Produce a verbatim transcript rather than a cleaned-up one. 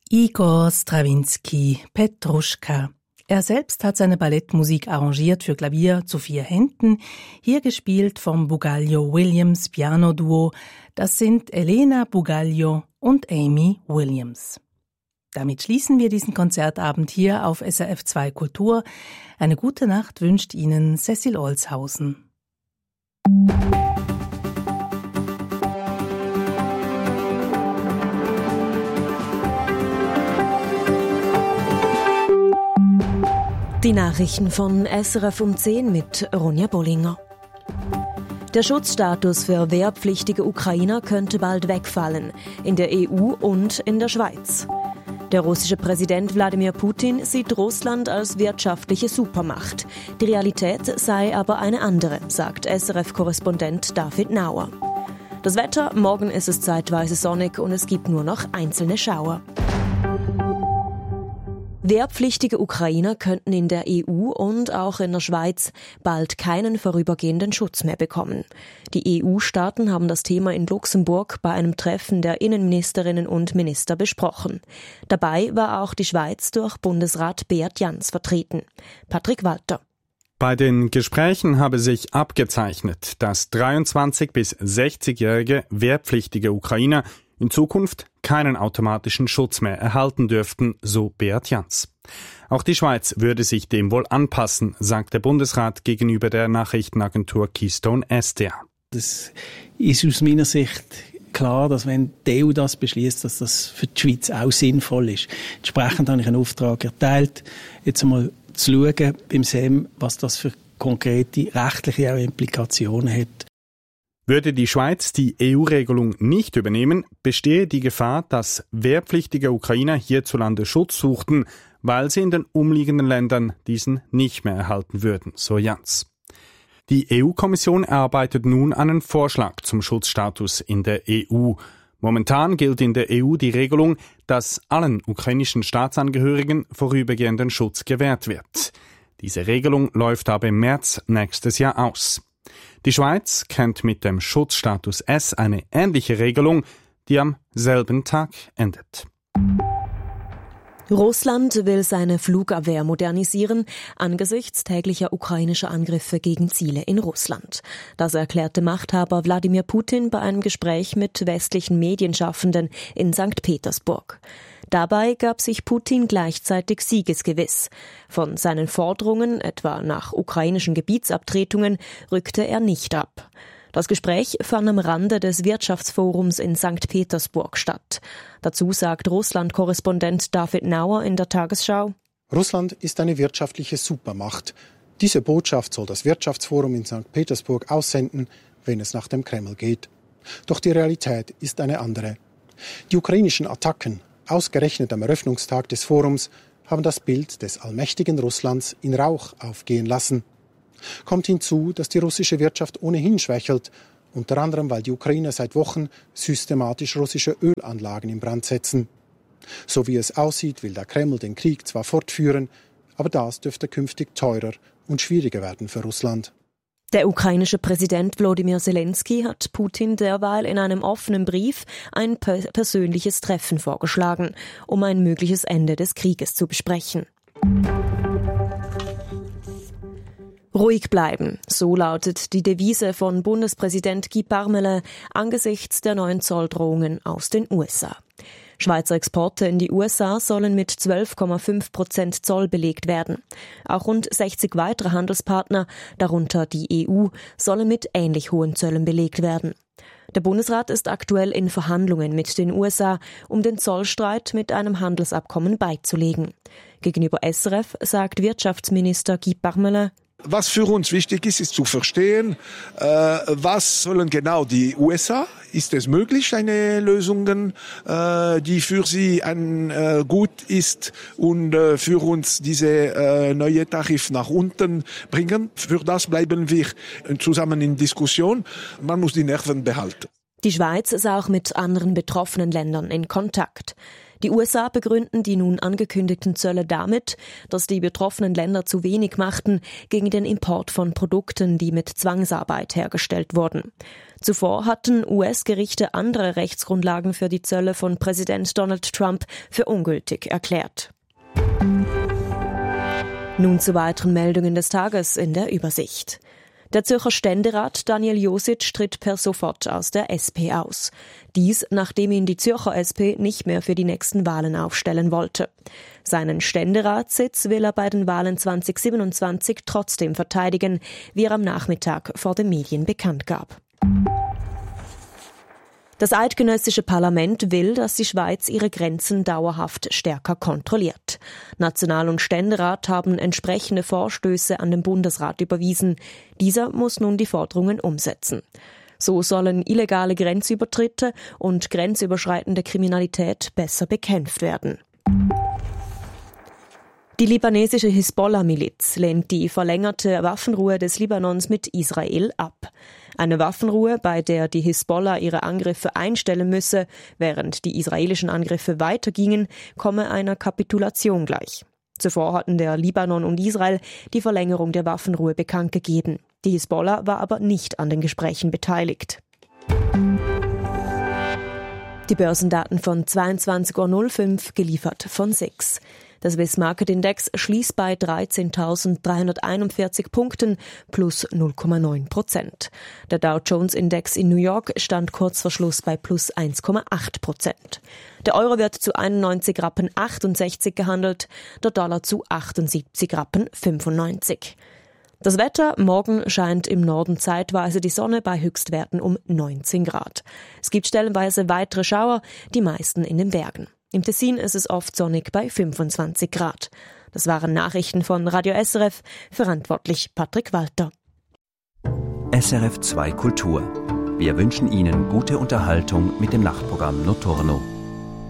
Igor Strawinsky, Petruschka. Er selbst hat seine Ballettmusik arrangiert für Klavier zu vier Händen, hier gespielt vom Bugalio-Williams Piano-Duo. Das sind Elena Bugalio und Amy Williams. Damit schließen wir diesen Konzertabend hier auf S R F zwei Kultur. Eine gute Nacht wünscht Ihnen Cecil Olshausen. Die Nachrichten von S R F um zehn mit Ronja Bollinger. Der Schutzstatus für wehrpflichtige Ukrainer könnte bald wegfallen, in der E U und in der Schweiz. Der russische Präsident Wladimir Putin sieht Russland als wirtschaftliche Supermacht. Die Realität sei aber eine andere, sagt S R F-Korrespondent David Nauer. Das Wetter: morgen ist es zeitweise sonnig und es gibt nur noch einzelne Schauer. Wehrpflichtige Ukrainer könnten in der E U und auch in der Schweiz bald keinen vorübergehenden Schutz mehr bekommen. Die E U-Staaten haben das Thema in Luxemburg bei einem Treffen der Innenministerinnen und Minister besprochen. Dabei war auch die Schweiz durch Bundesrat Beat Jans vertreten. Patrick Walter. Bei den Gesprächen habe sich abgezeichnet, dass dreiundzwanzig- bis sechzigjährige wehrpflichtige Ukrainer in Zukunft keinen automatischen Schutz mehr erhalten dürften, so Beat Jans. Auch die Schweiz würde sich dem wohl anpassen, sagt der Bundesrat gegenüber der Nachrichtenagentur Keystone S D A. Das ist aus meiner Sicht klar, dass wenn die E U das beschließt, dass das für die Schweiz auch sinnvoll ist. Entsprechend habe ich einen Auftrag erteilt, jetzt einmal zu schauen beim S E M, was das für konkrete rechtliche Implikationen hat. Würde die Schweiz die E U-Regelung nicht übernehmen, bestehe die Gefahr, dass wehrpflichtige Ukrainer hierzulande Schutz suchten, weil sie in den umliegenden Ländern diesen nicht mehr erhalten würden, so Jans. Die E U-Kommission erarbeitet nun einen Vorschlag zum Schutzstatus in der E U. Momentan gilt in der E U die Regelung, dass allen ukrainischen Staatsangehörigen vorübergehenden Schutz gewährt wird. Diese Regelung läuft aber im März nächstes Jahr aus. Die Schweiz kennt mit dem Schutzstatus S eine ähnliche Regelung, die am selben Tag endet. Russland will seine Flugabwehr modernisieren angesichts täglicher ukrainischer Angriffe gegen Ziele in Russland. Das erklärte Machthaber Wladimir Putin bei einem Gespräch mit westlichen Medienschaffenden in Sankt Petersburg. Dabei gab sich Putin gleichzeitig siegesgewiss. Von seinen Forderungen, etwa nach ukrainischen Gebietsabtretungen, rückte er nicht ab. Das Gespräch fand am Rande des Wirtschaftsforums in Sankt Petersburg statt. Dazu sagt Russland-Korrespondent David Nauer in der Tagesschau: Russland ist eine wirtschaftliche Supermacht. Diese Botschaft soll das Wirtschaftsforum in Sankt Petersburg aussenden, wenn es nach dem Kreml geht. Doch die Realität ist eine andere. Die ukrainischen Attacken, ausgerechnet am Eröffnungstag des Forums, haben das Bild des allmächtigen Russlands in Rauch aufgehen lassen. Kommt hinzu, dass die russische Wirtschaft ohnehin schwächelt, unter anderem weil die Ukrainer seit Wochen systematisch russische Ölanlagen in Brand setzen. So wie es aussieht, will der Kreml den Krieg zwar fortführen, aber das dürfte künftig teurer und schwieriger werden für Russland. Der ukrainische Präsident Volodymyr Zelensky hat Putin derweil in einem offenen Brief ein persönliches Treffen vorgeschlagen, um ein mögliches Ende des Krieges zu besprechen. Ruhig bleiben, so lautet die Devise von Bundespräsident Guy Parmelin angesichts der neuen Zolldrohungen aus den U S A. Schweizer Exporte in die U S A sollen mit zwölf Komma fünf Prozent Zoll belegt werden. Auch rund sechzig weitere Handelspartner, darunter die E U, sollen mit ähnlich hohen Zöllen belegt werden. Der Bundesrat ist aktuell in Verhandlungen mit den U S A, um den Zollstreit mit einem Handelsabkommen beizulegen. Gegenüber S R F sagt Wirtschaftsminister Guy Parmelin: Was für uns wichtig ist, ist zu verstehen, äh, was sollen genau die U S A? Ist es möglich, eine Lösung, äh, die für sie ein, äh, gut ist und äh, für uns diese äh, neue Tarif nach unten bringen? Für das bleiben wir zusammen in Diskussion. Man muss die Nerven behalten. Die Schweiz ist auch mit anderen betroffenen Ländern in Kontakt. Die U S A begründen die nun angekündigten Zölle damit, dass die betroffenen Länder zu wenig machten gegen den Import von Produkten, die mit Zwangsarbeit hergestellt wurden. Zuvor hatten U S-Gerichte andere Rechtsgrundlagen für die Zölle von Präsident Donald Trump für ungültig erklärt. Nun zu weiteren Meldungen des Tages in der Übersicht. Der Zürcher Ständerat Daniel Josic tritt per sofort aus der S P aus. Dies, nachdem ihn die Zürcher S P nicht mehr für die nächsten Wahlen aufstellen wollte. Seinen Ständeratssitz will er bei den Wahlen zwanzig siebenundzwanzig trotzdem verteidigen, wie er am Nachmittag vor den Medien bekannt gab. Das eidgenössische Parlament will, dass die Schweiz ihre Grenzen dauerhaft stärker kontrolliert. National- und Ständerat haben entsprechende Vorstöße an den Bundesrat überwiesen. Dieser muss nun die Forderungen umsetzen. So sollen illegale Grenzübertritte und grenzüberschreitende Kriminalität besser bekämpft werden. Die libanesische Hisbollah-Miliz lehnt die verlängerte Waffenruhe des Libanons mit Israel ab. Eine Waffenruhe, bei der die Hisbollah ihre Angriffe einstellen müsse, während die israelischen Angriffe weitergingen, komme einer Kapitulation gleich. Zuvor hatten der Libanon und Israel die Verlängerung der Waffenruhe bekannt gegeben. Die Hisbollah war aber nicht an den Gesprächen beteiligt. Die Börsendaten von zweiundzwanzig Uhr null fünf, geliefert von S I X. Der Swiss Market Index schließt bei dreizehntausenddreihunderteinundvierzig Punkten plus null Komma neun Prozent. Der Dow Jones Index in New York stand kurz vor Schluss bei plus eins Komma acht Prozent. Der Euro wird zu einundneunzig Rappen achtundsechzig gehandelt, der Dollar zu achtundsiebzig Rappen fünfundneunzig. Das Wetter: morgen scheint im Norden zeitweise die Sonne bei Höchstwerten um neunzehn Grad. Es gibt stellenweise weitere Schauer, die meisten in den Bergen. Im Tessin ist es oft sonnig bei fünfundzwanzig Grad. Das waren Nachrichten von Radio S R F, verantwortlich Patrick Walter. S R F zwei Kultur. Wir wünschen Ihnen gute Unterhaltung mit dem Nachtprogramm Notturno.